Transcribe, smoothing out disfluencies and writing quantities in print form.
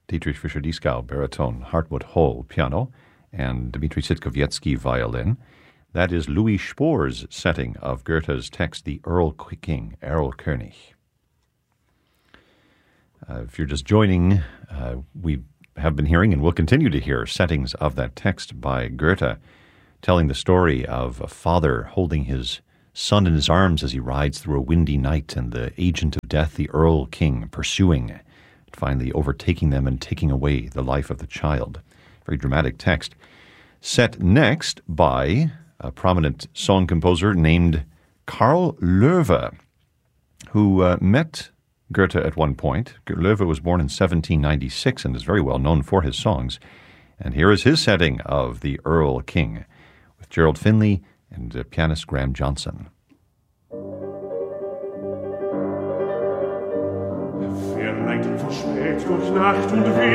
Dietrich Fischer-Dieskau, baritone, Hartmut Holl, piano, and Dmitri Sitkowiecki, violin. That is Louis Spohr's setting of Goethe's text, The Erl King, Erlkönig. If you're just joining, we have been hearing and will continue to hear settings of that text by Goethe, telling the story of a father holding his son in his arms as he rides through a windy night, and the agent of death, the Erl King, pursuing, finally overtaking them and taking away the life of the child. Very dramatic text. Set next by a prominent song composer named Karl Löwe, who met Goethe at one point. Löwe was born in 1796 and is very well known for his songs. And here is his setting of The Erl King with Gerald Finley and pianist Graham Johnson. Verneigt verspäht durch Nacht und Wind.